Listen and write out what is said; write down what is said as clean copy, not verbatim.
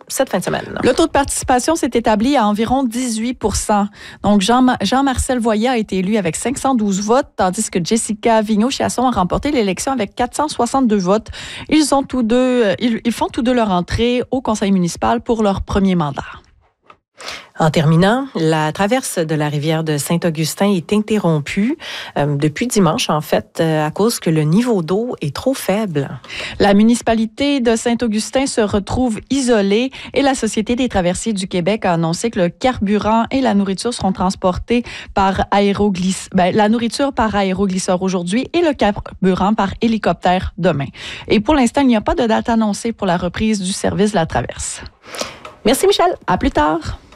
cette fin de semaine. Le taux de participation s'est établi à environ 18 %. Donc, Jean-Marcel Voyer a été élu avec 512 votes, tandis que Jessica Vigneault-Chasson a remporté l'élection avec 462 votes. Ils font tous deux leur entrée au conseil municipal pour leur premier mandat. En terminant, la traverse de la rivière de Saint-Augustin est interrompue depuis dimanche, en fait, à cause que le niveau d'eau est trop faible. La municipalité de Saint-Augustin se retrouve isolée et la Société des traversiers du Québec a annoncé que le carburant et la nourriture seront transportés par la nourriture par aéroglisseur aujourd'hui et le carburant par hélicoptère demain. Et pour l'instant, il n'y a pas de date annoncée pour la reprise du service de la traverse. Merci, Michel. À plus tard.